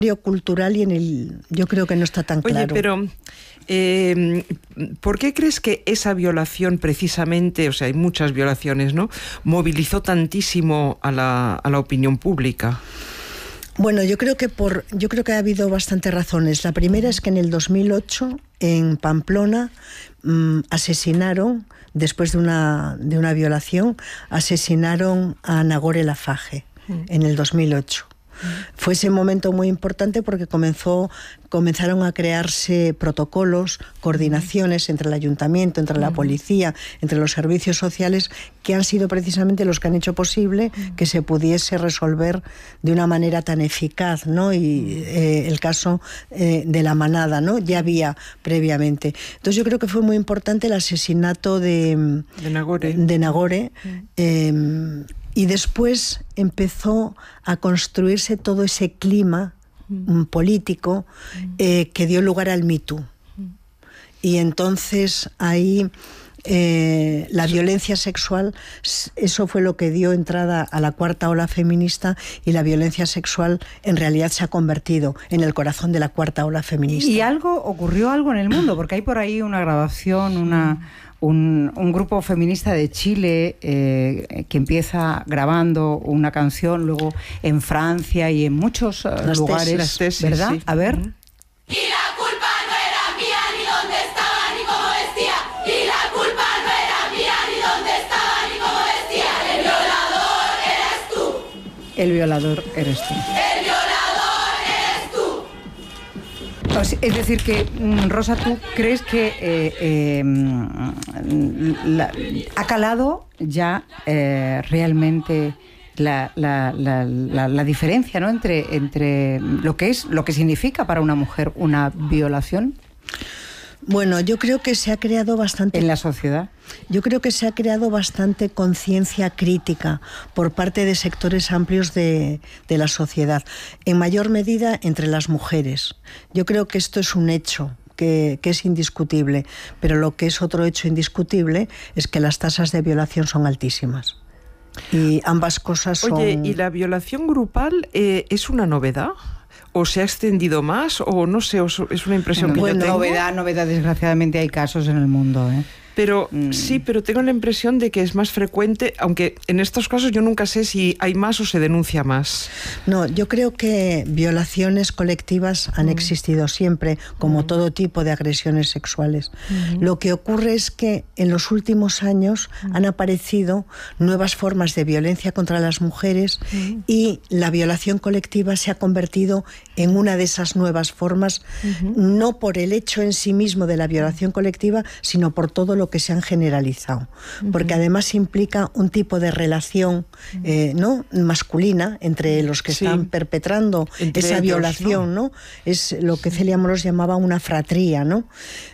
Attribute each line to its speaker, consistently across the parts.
Speaker 1: cultural y yo creo que no está tan claro.
Speaker 2: Oye, pero ¿por qué crees que esa violación precisamente, o sea, hay muchas violaciones, ¿no?, movilizó tantísimo a la opinión pública?
Speaker 1: Bueno, yo creo que ha habido bastantes razones. La primera es que en el 2008 en Pamplona asesinaron, después de una violación, asesinaron a Nagore Laffage en el 2008. Fue ese momento muy importante porque comenzaron a crearse protocolos, coordinaciones entre el ayuntamiento, entre la policía, entre los servicios sociales, que han sido precisamente los que han hecho posible que se pudiese resolver de una manera tan eficaz, ¿no? Y el caso de la manada, ¿no?, ya había previamente. Entonces yo creo que fue muy importante el asesinato de Nagore. Y después empezó a construirse todo ese clima político que dio lugar al Me Too. Y entonces ahí la violencia sexual, eso fue lo que dio entrada a la cuarta ola feminista, y la violencia sexual en realidad se ha convertido en el corazón de la cuarta ola feminista.
Speaker 3: Y ocurrió algo en el mundo, porque hay por ahí una grabación, un grupo feminista de Chile que empieza grabando una canción, luego en Francia y en muchos lugares,
Speaker 2: las tesis,
Speaker 3: ¿verdad?
Speaker 2: Sí.
Speaker 3: A ver.
Speaker 4: Y la culpa no era mía, ni dónde estaba, ni cómo vestía. Y la culpa no era mía, ni dónde estaba, ni cómo vestía. El violador eres tú.
Speaker 3: El violador eres tú.
Speaker 4: El violador eres tú.
Speaker 3: Es decir que, Rosa, ¿tú crees que ha calado ya realmente la diferencia, ¿no?, entre lo que significa para una mujer una violación?
Speaker 1: Bueno, yo creo que se ha creado bastante...
Speaker 3: ¿En la sociedad?
Speaker 1: Yo creo que se ha creado bastante conciencia crítica por parte de sectores amplios de la sociedad, en mayor medida entre las mujeres. Yo creo que esto es un hecho que es indiscutible, pero lo que es otro hecho indiscutible es que las tasas de violación son altísimas. Y ambas cosas son...
Speaker 2: Oye, ¿y la violación grupal es una novedad? ¿O se ha extendido más? O no sé, es una impresión que yo tengo.
Speaker 3: Novedad, desgraciadamente hay casos en el mundo, ¿eh?
Speaker 2: Pero sí, pero tengo la impresión de que es más frecuente, aunque en estos casos yo nunca sé si hay más o se denuncia más.
Speaker 1: No, yo creo que violaciones colectivas han existido siempre, como todo tipo de agresiones sexuales. Lo que ocurre es que en los últimos años han aparecido nuevas formas de violencia contra las mujeres y la violación colectiva se ha convertido en una de esas nuevas formas, no por el hecho en sí mismo de la violación colectiva, sino por todo lo que se han generalizado, porque además implica un tipo de relación ¿no?, masculina entre los que están perpetrando entre esa violación, ¿no? Es lo que Celia Moros llamaba una fratría, ¿no?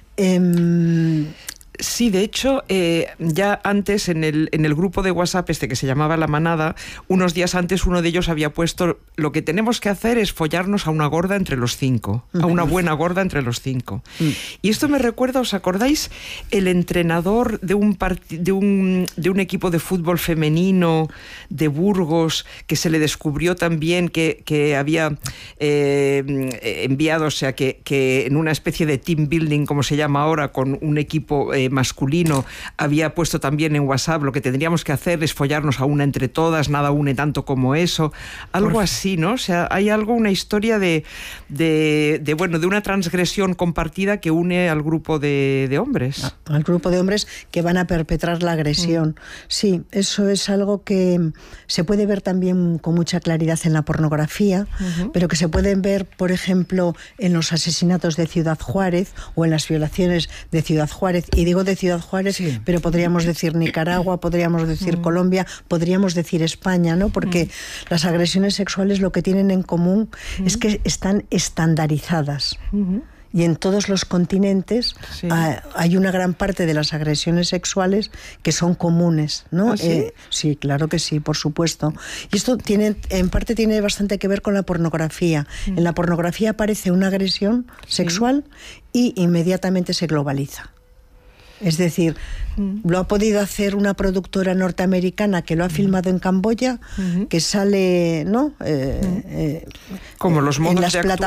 Speaker 2: Sí, de hecho, ya antes en el grupo de WhatsApp este que se llamaba La Manada, unos días antes uno de ellos había puesto: lo que tenemos que hacer es follarnos a una gorda entre los 5, a una buena gorda entre los 5. Y esto me recuerda, ¿os acordáis? El entrenador de un equipo de fútbol femenino de Burgos, que se le descubrió también que había enviado, o sea, que en una especie de team building, como se llama ahora, con un equipo masculino, había puesto también en WhatsApp: lo que tendríamos que hacer es follarnos a una entre todas, nada une tanto como eso, algo así, ¿no? O sea, hay una historia de una transgresión compartida que une al grupo de hombres.
Speaker 1: Al grupo de hombres que van a perpetrar la agresión. Sí, eso es algo que se puede ver también con mucha claridad en la pornografía, pero que se pueden ver, por ejemplo, en los asesinatos de Ciudad Juárez o en las violaciones de Ciudad Juárez. Y digo de Ciudad Juárez, pero podríamos decir Nicaragua, podríamos decir Colombia, podríamos decir España, ¿no? Porque las agresiones sexuales lo que tienen en común es que están estandarizadas. Y en todos los continentes hay una gran parte de las agresiones sexuales que son comunes, ¿no?
Speaker 2: ¿Ah, sí?
Speaker 1: Sí, claro que sí, por supuesto. Y esto en parte tiene bastante que ver con la pornografía. En la pornografía aparece una agresión sexual y inmediatamente se globaliza. Es decir, lo ha podido hacer una productora norteamericana que lo ha filmado en Camboya, que sale, ¿no?
Speaker 2: Como los modos
Speaker 1: en las
Speaker 2: de actuar